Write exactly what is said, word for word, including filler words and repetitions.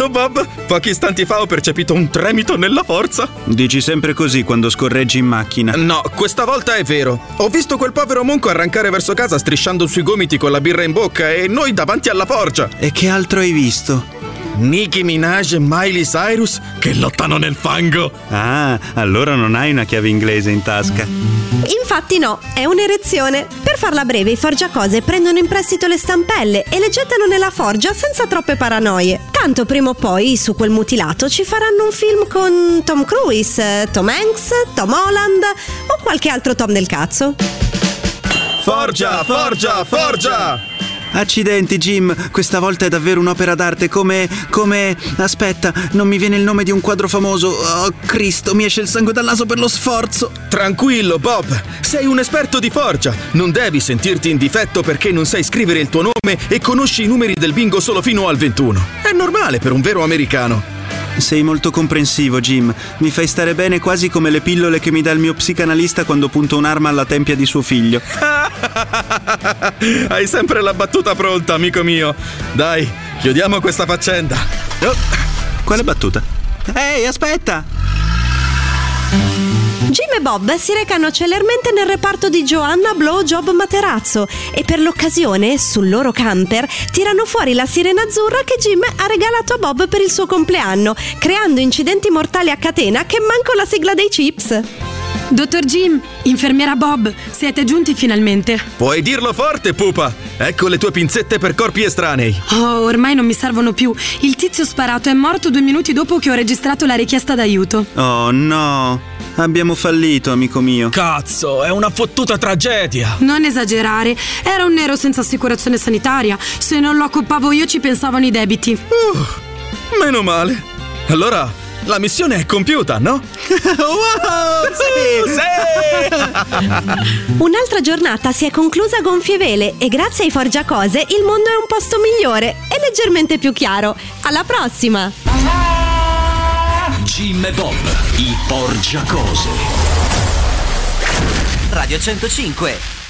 visto, Bob? Pochi istanti fa ho percepito un tremito nella forza. Dici sempre così quando scorreggi in macchina. No, questa volta è vero. Ho visto quel povero monco arrancare verso casa strisciando sui gomiti con la birra in bocca e noi davanti alla forgia. E che altro hai visto? Nicki Minaj e Miley Cyrus che lottano nel fango. Ah, allora non hai una chiave inglese in tasca. Infatti no, è un'erezione. Per farla breve, i forgiacose prendono in prestito le stampelle e le gettano nella forgia senza troppe paranoie. Tanto prima o poi su quel mutilato ci faranno un film con Tom Cruise, Tom Hanks, Tom Holland o qualche altro Tom del cazzo. Forgia, forgia, forgia! Accidenti, Jim, questa volta è davvero un'opera d'arte come... come... aspetta, non mi viene il nome di un quadro famoso. Oh, Cristo, mi esce il sangue dal naso per lo sforzo. Tranquillo, Bob, sei un esperto di forgia. Non devi sentirti in difetto perché non sai scrivere il tuo nome e conosci i numeri del bingo solo fino al ventuno. È normale per un vero americano. Sei molto comprensivo, Jim. Mi fai stare bene quasi come le pillole che mi dà il mio psicanalista quando punto un'arma alla tempia di suo figlio. Hai sempre la battuta pronta, amico mio. Dai, chiudiamo questa faccenda. Oh. Quale battuta? Ehi, aspetta! Jim e Bob si recano celermente nel reparto di Joanna Blowjob Materazzo e per l'occasione, sul loro camper, tirano fuori la sirena azzurra che Jim ha regalato a Bob per il suo compleanno, creando incidenti mortali a catena che manco la sigla dei Chips. Dottor Jim, infermiera Bob, siete giunti finalmente. Puoi dirlo forte, pupa. Ecco le tue pinzette per corpi estranei. Oh, ormai non mi servono più. Il tizio sparato è morto due minuti dopo che ho registrato la richiesta d'aiuto. Oh no, abbiamo fallito, amico mio. Cazzo, è una fottuta tragedia. Non esagerare, era un nero senza assicurazione sanitaria. Se non lo accoppavo io ci pensavano i debiti. Uh, meno male. Allora... la missione è compiuta, no? Wow! Sì! Sì! Un'altra giornata si è conclusa a gonfie vele e grazie ai forgiacose il mondo è un posto migliore e leggermente più chiaro. Alla prossima! Jim e Bob, i forgiacose. Radio centocinque.